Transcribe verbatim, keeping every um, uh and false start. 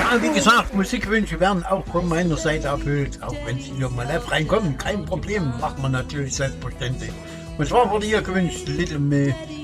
Ja, wie gesagt, Musikwünsche werden auch von meiner Seite erfüllt. Auch wenn sie hier mal live reinkommen, kein Problem. Macht man natürlich selbstverständlich. Und zwar wurde hier gewünscht Little Miss